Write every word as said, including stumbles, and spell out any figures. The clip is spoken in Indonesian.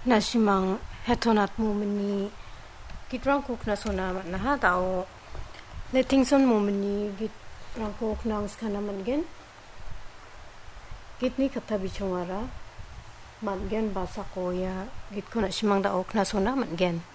nasimang hetonat mumani gitrang kuk na sona man na ha tao letting son mumani gitrang kuk nang skana man gen gitni kata bichongara man gen basa ko ya git ko na simang da ok na sona man gen